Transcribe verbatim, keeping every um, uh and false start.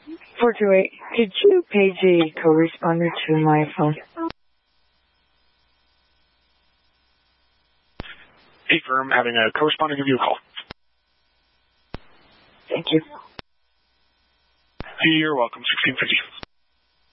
four two eight, could you page a co-responder to my phone? Hey, firm, having a co-responder give you a call. Thank you. You're welcome, sixteen fifty.